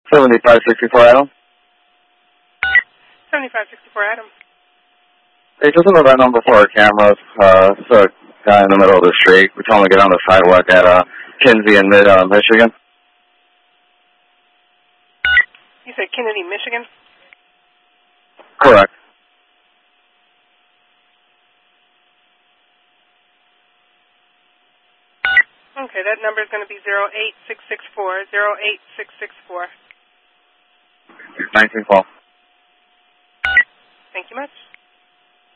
7564 Adam. 7564 Adam. Hey, just on the right number for our cameras. It's a guy in the middle of the street. We're trying to get on the sidewalk at Kinsey in Michigan. You said Kennedy, Michigan? Correct. Okay, that number is going to be 08664, 08664. 1912. Thank you much.